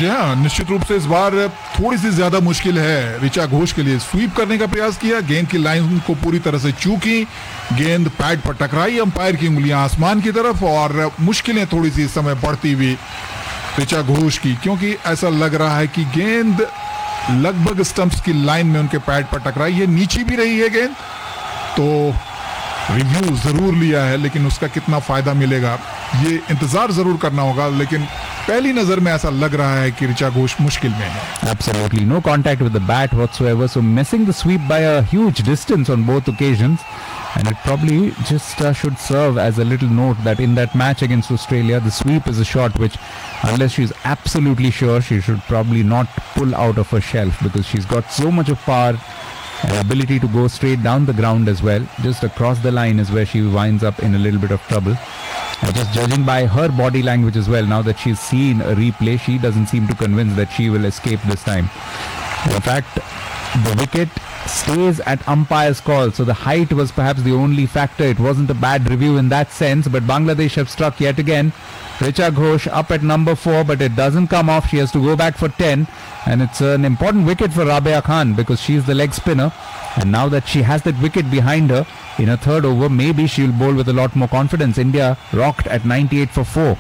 जी हाँ, निश्चित रूप से इस बार थोड़ी सी ज्यादा मुश्किल है ऋचा घोष के लिए। स्वीप करने का प्रयास किया, गेंद की लाइन को पूरी तरह से चूकी, गेंद पैड पर टकराई, अंपायर की उंगलियां आसमान की तरफ, और मुश्किलें थोड़ी सी इस समय बढ़ती हुई ऋचा घोष की, क्योंकि ऐसा लग रहा है कि गेंद लगभग स्टंप्स की लाइन में उनके पैड पर टकराई है। नीचे भी रही है गेंद, तो रिव्यू जरूर लिया है, लेकिन उसका कितना फायदा मिलेगा ये इंतजार जरूर करना होगा। लेकिन पहली नजर में ऐसा लग रहा है कि ऋचा घोष मुश्किल में है। Absolutely no contact with the bat whatsoever, so missing the sweep by a huge distance on both occasions, and it probably just should serve as a little note that in that match against Australia, the sweep is a shot which, unless she's absolutely sure, she should probably not pull out of her shelf, because she's got so much of power and ability to go straight down the ground as well. Just across the line is where she winds up in a little bit of trouble. And just judging by her body language as well, now that she's seen a replay, she doesn't seem to convince that she will escape this time. In fact, the wicket stays at umpire's call, so the height was perhaps the only factor. It wasn't a bad review in that sense, but Bangladesh have struck yet again. Richa Ghosh up at number 4, but it doesn't come off. She has to go back for 10, and it's an important wicket for Rabia Khan because she's the leg spinner, and now that she has that wicket behind her in a third over, maybe she'll bowl with a lot more confidence. India rocked at 98 for 4.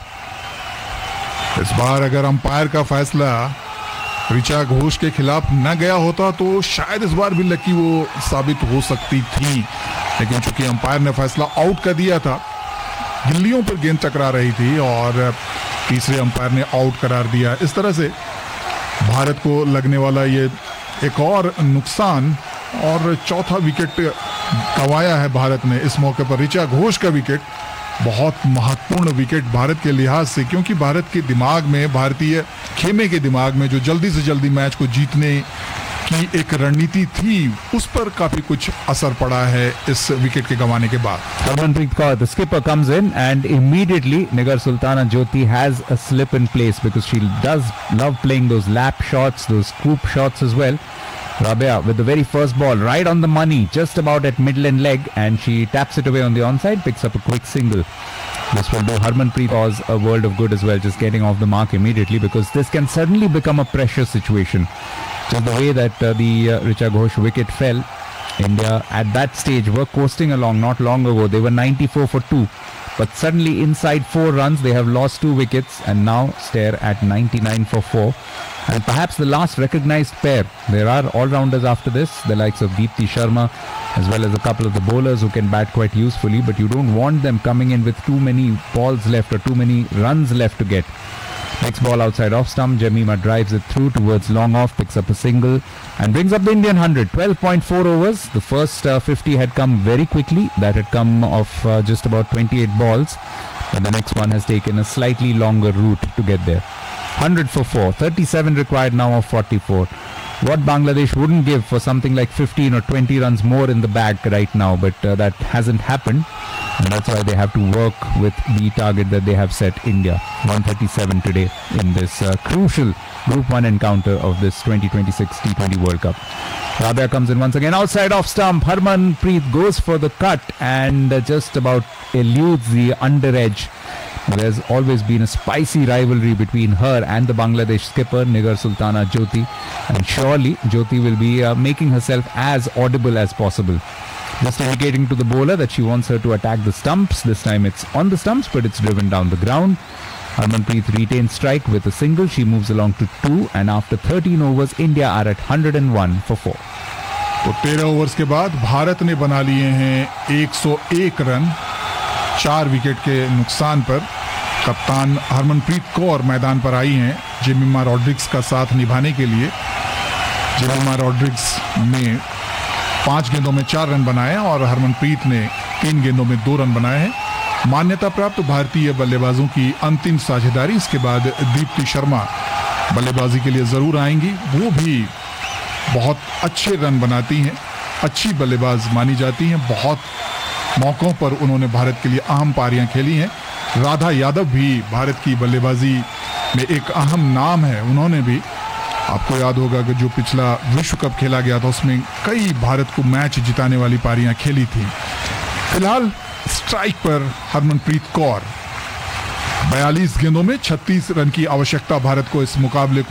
इस बार अगर umpire का फैसला ऋचा घोष के खिलाफ न गया होता तो शायद इस बार भी लकी वो साबित हो सकती थी, लेकिन चूंकि अंपायर ने फैसला आउट कर दिया था, गिल्लियों पर गेंद टकरा रही थी और तीसरे अंपायर ने आउट करार दिया। इस तरह से भारत को लगने वाला ये एक और नुकसान, और चौथा विकेट गंवाया है भारत ने इस मौके पर। ऋचा घोष का विकेट बहुत महत्वपूर्ण विकेट भारत के लिहाज से, क्योंकि भारत के दिमाग में, भारतीय खेमे के दिमाग में जो जल्दी से जल्दी मैच को जीतने की एक रणनीति थी, उस पर काफी कुछ असर पड़ा है इस विकेट के गंवाने के बाद। Harmanpreet Kaur, the skipper, comes in, and immediately Nigar Sultana Jyoti has a slip in place because she does love playing those lap shots, those scoop shots as well. Rabia with the very first ball right on the money, just about at middle-end leg, and she taps it away on the onside, picks up a quick single. This will do Harmanpreet Kaur a world of good as well, just getting off the mark immediately, because this can suddenly become a pressure situation. Just the way that the Richa Ghosh wicket fell, India at that stage were coasting along not long ago. They were 94 for 2. But suddenly inside 4 runs, they have lost 2 wickets and now stare at 99 for 4. And perhaps the last recognized pair. There are all-rounders after this, the likes of Deepti Sharma, as well as a couple of the bowlers who can bat quite usefully, but you don't want them coming in with too many balls left or too many runs left to get. Next ball outside off stump, Jemima drives it through towards long off, picks up a single and brings up the Indian 100. 12.4 overs. The first 50 had come very quickly. That had come off just about 28 balls. But the next one has taken a slightly longer route to get there. 100 for 4. 37 required now of 44. What Bangladesh wouldn't give for something like 15 or 20 runs more in the bag right now, but that hasn't happened. And that's why they have to work with the target that they have set, India. 137 today in this crucial Group 1 encounter of this 2026 T20 World Cup. Rabia comes in once again outside off stump. Harmanpreet goes for the cut and just about eludes the under edge. There's always been a spicy rivalry between her and the Bangladesh skipper Nigar Sultana Jyoti, and surely Jyoti will be making herself as audible as possible. Just indicating to the bowler that she wants her to attack the stumps. This time it's on the stumps, but it's driven down the ground. Harmanpreet retains strike with a single. She moves along to 2, and after 13 overs, India are at 101 for 4. तो 13 overs के बाद भारत ने बना लिए हैं 101 run 4 wicket के नुकसान पर। कप्तान हरमनप्रीत कौर मैदान पर आई हैं जेमिमा रॉड्रिग्स का साथ निभाने के लिए। जेमिमा रॉड्रिग्स ने 5 गेंदों में 4 रन बनाए और हरमनप्रीत ने 3 गेंदों में 2 रन बनाए हैं। मान्यता प्राप्त भारतीय बल्लेबाजों की अंतिम साझेदारी, इसके बाद दीप्ति शर्मा बल्लेबाजी के लिए जरूर आएंगी। वो भी बहुत अच्छे रन बनाती हैं, अच्छी बल्लेबाज मानी जाती हैं। बहुत मौकों पर उन्होंने भारत के लिए अहम पारियां खेली हैं। राधा यादव भी भारत की बल्लेबाजी में एक अहम नाम है। उन्होंने भी, आपको याद होगा कि जो पिछला विश्व कप खेला गया था उसमें कई भारत को मैच जिताने वाली पारियां खेली थी। फिलहाल स्ट्राइक पर हरमनप्रीत कौर। 42 गेंदों में 36 रन की आवश्यकता भारत को इस मुकाबले को